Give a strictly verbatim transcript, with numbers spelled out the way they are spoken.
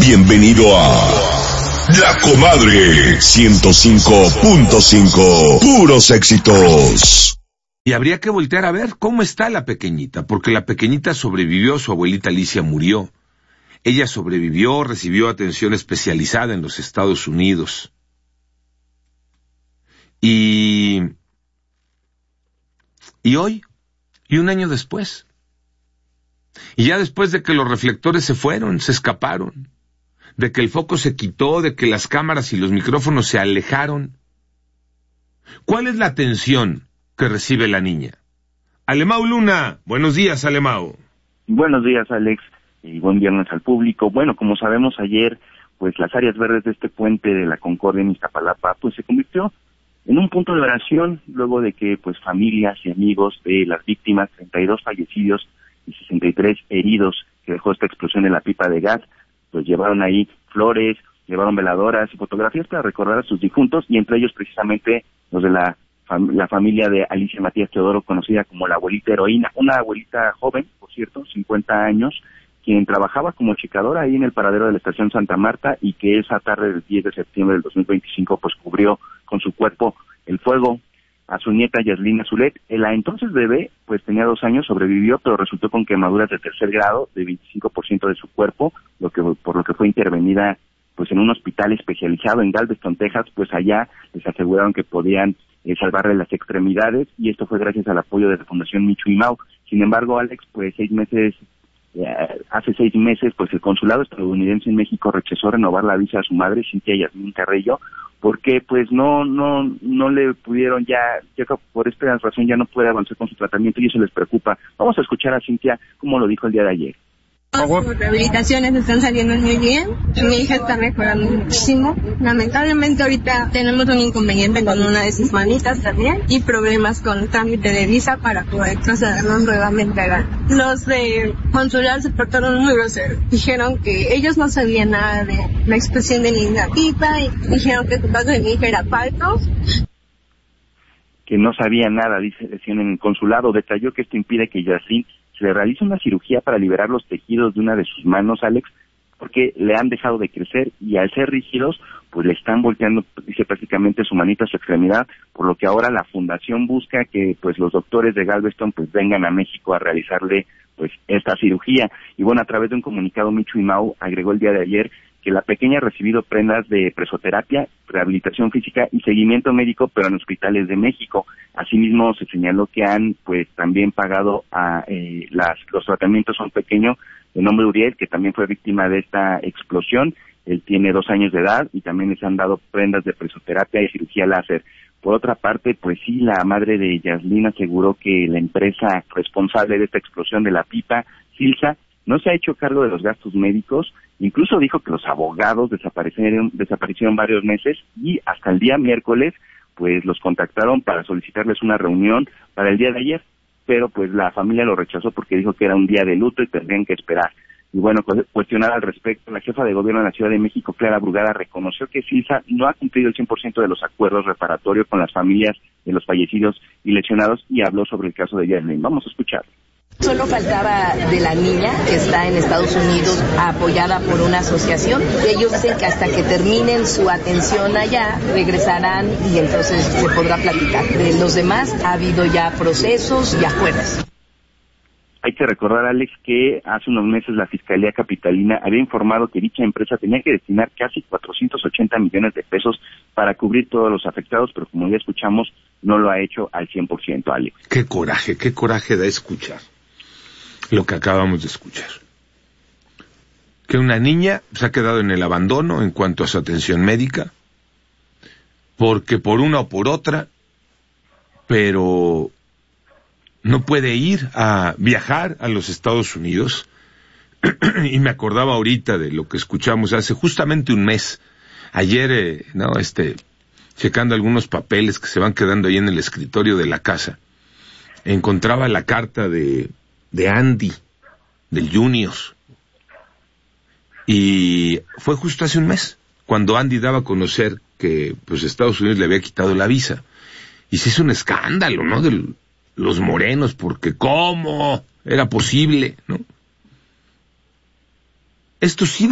Bienvenido a La Comadre ciento cinco punto cinco. Puros éxitos. Y habría que voltear a ver cómo está la pequeñita, porque la pequeñita sobrevivió, su abuelita Alicia murió. Ella sobrevivió, recibió atención especializada en los Estados Unidos. Y... Y hoy, y un año después, y ya después de que los reflectores se fueron, se escaparon, de que el foco se quitó, de que las cámaras y los micrófonos se alejaron, ¿cuál es la atención que recibe la niña? Alemão Luna, buenos días, Alemão. Buenos días, Alex, y buen viernes al público. Bueno, como sabemos ayer, pues las áreas verdes de este puente de la Concordia en Iztapalapa, pues se convirtió en un punto de oración, luego de que pues familias y amigos de las víctimas, treinta y dos fallecidos y sesenta y tres heridos que dejó esta explosión en la pipa de gas, pues llevaron ahí flores, llevaron veladoras y fotografías para recordar a sus difuntos, y entre ellos precisamente los de la, fam- la familia de Alicia Matías Teodoro, conocida como la abuelita heroína, una abuelita joven, por cierto, cincuenta años, quien trabajaba como checadora ahí en el paradero de la estación Santa Marta, y que esa tarde del diez de septiembre del dos mil veinticinco pues cubrió con su cuerpo el fuego a su nieta Yaslina Zulet. La entonces bebé pues tenía dos años, sobrevivió, pero resultó con quemaduras de tercer grado de veinticinco por ciento de su cuerpo, lo que por lo que fue intervenida pues en un hospital especializado en Galveston, Texas. Pues allá les aseguraron que podían eh, salvarle las extremidades, y esto fue gracias al apoyo de la Fundación Michu y Mau. Sin embargo, Alex, pues seis meses Hace seis meses, pues el consulado estadounidense en México rechazó renovar la visa a su madre, Cintia Yasmín Carrillo, porque pues no no no le pudieron ya, ya por esta razón ya no puede avanzar con su tratamiento, y eso les preocupa. Vamos a escuchar a Cintia como lo dijo el día de ayer. Sus rehabilitaciones están saliendo muy bien, mi hija está mejorando muchísimo. Lamentablemente ahorita tenemos un inconveniente con una de sus manitas también, y problemas con el trámite de visa para poder trasladarnos nuevamente acá. Los de consular se portaron muy groseros, dijeron que ellos no sabían nada de la explosión de ninguna pipa, y dijeron que su caso de mi hija era falso. Que no sabía nada, dice, decían en el consulado. Detalló que esto impide que Yaslin se le realice una cirugía para liberar los tejidos de una de sus manos, Alex, porque le han dejado de crecer, y al ser rígidos, pues le están volteando, dice, prácticamente su manita, su extremidad, por lo que ahora la fundación busca que pues los doctores de Galveston pues vengan a México a realizarle pues esta cirugía. Y bueno, a través de un comunicado, Michu y Mau agregó el día de ayer que la pequeña ha recibido prendas de presoterapia, rehabilitación física y seguimiento médico, pero en hospitales de México. Asimismo, se señaló que han pues también pagado a eh, las los tratamientos a un pequeño de nombre Uriel, que también fue víctima de esta explosión. Él tiene dos años de edad, y también les han dado prendas de presoterapia y cirugía láser. Por otra parte, pues sí, la madre de Yaslin aseguró que la empresa responsable de esta explosión de la pipa, Silsa, no se ha hecho cargo de los gastos médicos. Incluso dijo que los abogados desaparecieron, desaparecieron varios meses, y hasta el día miércoles pues los contactaron para solicitarles una reunión para el día de ayer, pero pues la familia lo rechazó porque dijo que era un día de luto y tendrían que esperar. Y bueno, cuestionada al respecto, la jefa de gobierno de la Ciudad de México, Clara Brugada, reconoció que Silsa no ha cumplido el cien por ciento de los acuerdos reparatorios con las familias de los fallecidos y lesionados, y habló sobre el caso de Yaslin. Vamos a escuchar. Solo faltaba de la niña que está en Estados Unidos apoyada por una asociación. Ellos dicen que hasta que terminen su atención allá regresarán, y entonces se podrá platicar. De los demás ha habido ya procesos y acuerdos. Hay que recordar, Alex, que hace unos meses la Fiscalía Capitalina había informado que dicha empresa tenía que destinar casi cuatrocientos ochenta millones de pesos para cubrir todos los afectados, pero como ya escuchamos, no lo ha hecho al cien por ciento, Alex. Qué coraje, qué coraje da escuchar lo que acabamos de escuchar. Que una niña se ha quedado en el abandono en cuanto a su atención médica, porque por una o por otra, pero no puede ir a viajar a los Estados Unidos. Y me acordaba ahorita de lo que escuchamos hace justamente un mes. Ayer, eh, no, este, checando algunos papeles que se van quedando ahí en el escritorio de la casa, encontraba la carta de de Andy, del Junior. Y fue justo hace un mes, cuando Andy daba a conocer que pues Estados Unidos le había quitado la visa. Y se hizo un escándalo, ¿no?, de los morenos, porque ¿cómo era posible?, ¿no? Esto sí